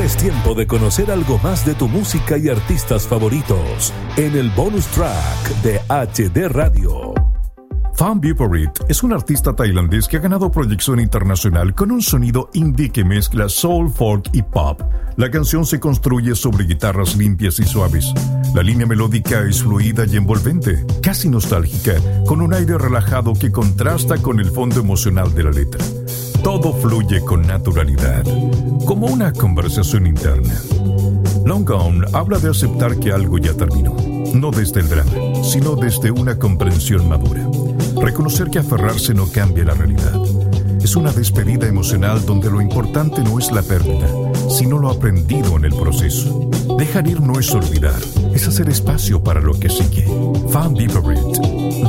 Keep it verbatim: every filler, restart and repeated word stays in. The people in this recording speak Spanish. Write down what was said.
Es tiempo de conocer algo más de tu música y artistas favoritos en el bonus track de H D Radio. Phan Viparit es un artista tailandés que ha ganado proyección internacional con un sonido indie que mezcla soul, folk y pop. La canción se construye sobre guitarras limpias y suaves. La línea melódica es fluida y envolvente, casi nostálgica, con un aire relajado que contrasta con el fondo emocional de la letra. Todo fluye con naturalidad, como una conversación interna. Long Gone habla de aceptar que algo ya terminó, no desde el drama, sino desde una comprensión madura. Reconocer que aferrarse no cambia la realidad. Es una despedida emocional donde lo importante no es la pérdida, sino lo aprendido en el proceso. Dejar ir no es olvidar, es hacer espacio para lo que sigue. Phan Viparit.